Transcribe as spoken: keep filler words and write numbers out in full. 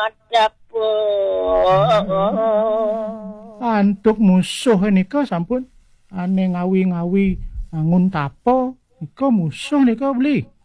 Antuk musuh nika sampun ane ngawi-ngawi angun tapo nika musuh nika beli.